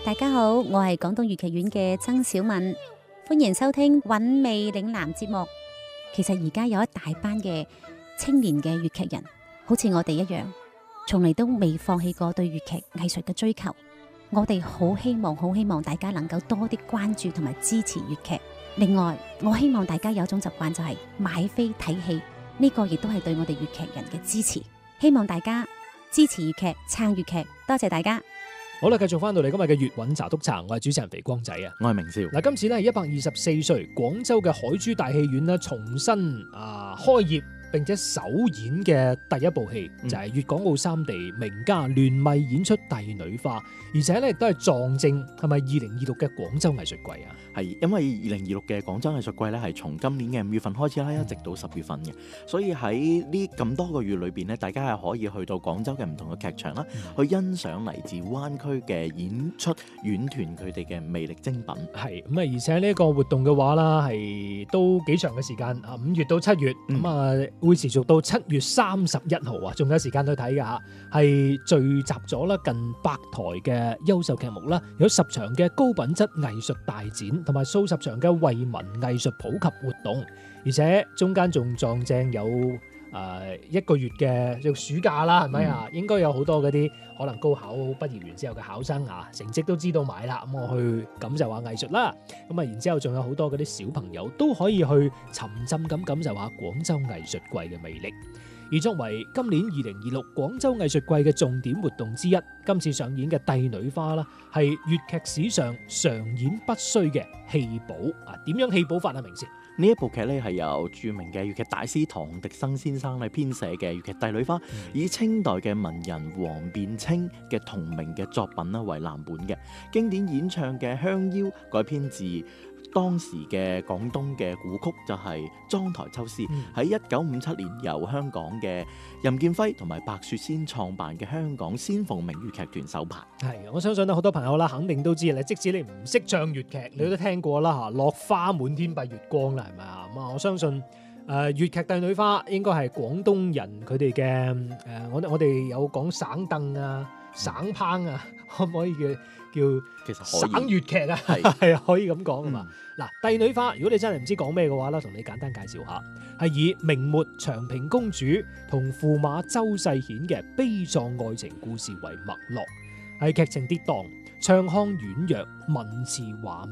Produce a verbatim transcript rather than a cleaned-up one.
大家好，我係廣東粵劇院嘅曾小敏，歡迎收聽韻味嶺南節目。其實而家有一大班嘅青年嘅粵劇人，好似我哋一樣，從嚟都未放棄過對粵劇藝術嘅追求。我哋好希望，好希望大家能夠多啲關注同埋支持粵劇。另外，我希望大家有一種習慣，就係買飛睇戲，呢個亦都係對我哋粵劇人嘅支持。希望大家支持粵劇，撐粵劇，多謝大家。 好啦，繼續翻到嚟今日嘅粵韻茶督茶，我係主持人肥光仔啊， 我係明少。 嗱，今次咧係一百二十四歲廣州嘅海珠大戲院咧重新啊開業並且首演嘅第一部戲，嗯、就係粵港澳三地名家聯袂演出《帝女花》，而且咧亦都係撞正係咪二零二六嘅廣州藝術季啊？ 係因為二零二六嘅廣州藝術季咧係從今年嘅五月份開始啦，一直到十月份嘅，所以喺呢咁多個月裏邊咧，大家係可以去到廣州嘅唔同嘅劇場啦，嗯、去欣賞嚟自灣區嘅演出院團佢哋嘅魅力精品。 係咁啊，而且呢一個活動嘅話啦，係都幾長嘅時間啊，五月到七月咁啊。嗯會持續到七月三十一號啊，仲有時間去睇㗎嚇，係聚集咗啦近百台嘅優秀劇目啦，有十場嘅高品質藝術大展，同埋數十場嘅惠民藝術普及活動，而且中間仲撞正有誒、呃、一個月嘅叫暑假啦，係咪啊？應該有好多嗰啲可能高考畢業完之後嘅考生啊，成績都知道埋啦，咁我去感受下藝術啦。咁啊，然之後仲有好多嗰啲小朋友都可以去沉浸咁感受下廣州藝術季嘅魅力。而作為今年二零二六廣州藝術季嘅重點活動之一，今次上演嘅《帝女花》啦，係粵劇史上常演不衰嘅戲寶啊！點樣戲寶法啊？明先？ 呢一部劇咧係由著名嘅粵劇大師唐滌生先生咧編寫嘅粵劇《帝女花》，嗯、以清代嘅文人黃變清嘅同名嘅作品啦為藍本嘅，經典演唱嘅《香腰》改編自當時嘅廣東嘅古曲，就係、是《妝台秋思》，喺一九五七年由香港嘅任劍輝同埋白雪仙創辦嘅香港仙鳳鳴粵劇團首排。 係，我相信咧好多朋友啦，肯定都知啦。即使你唔識唱粵劇，你都聽過啦嚇，落花滿天蔽月光啦，係咪啊？咁啊，我相信誒、呃、粵劇《帝女花》應該係廣東人佢哋嘅誒，我我哋有講省凳啊、省烹啊，可唔可以叫叫其實省粵劇啊？係係可以咁講啊嘛。嗱，《帝女花》如果你真係唔知講咩嘅話啦，同你簡單介紹下，係以明末長平公主同駙馬周世顯嘅悲壯愛情故事為脈絡，係劇情跌宕、唱腔婉約、文詞華美。